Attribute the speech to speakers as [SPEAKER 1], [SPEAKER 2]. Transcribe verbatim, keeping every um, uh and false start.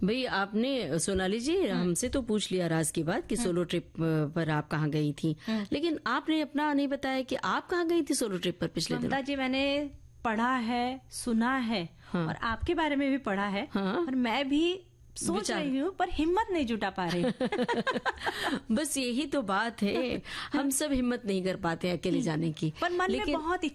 [SPEAKER 1] भाई आपने सोनाली जी हमसे तो पूछ लिया राज की बात कि सोलो ट्रिप पर आप कहाँ गई थी, लेकिन आपने अपना नहीं बताया कि आप कहाँ गई थी सोलो ट्रिप पर पिछले दिन।
[SPEAKER 2] ममता जी मैंने पढ़ा है, सुना है,
[SPEAKER 1] हाँ।
[SPEAKER 2] और आपके बारे में भी पढ़ा है,
[SPEAKER 1] हाँ।
[SPEAKER 2] और मैं भी सोच रही हूँ पर हिम्मत नहीं जुटा पा रही।
[SPEAKER 1] बस यही तो बात है, हम सब हिम्मत नहीं कर पाते अकेले जाने की,
[SPEAKER 2] पर मन में
[SPEAKER 1] लेकिन
[SPEAKER 2] बहुत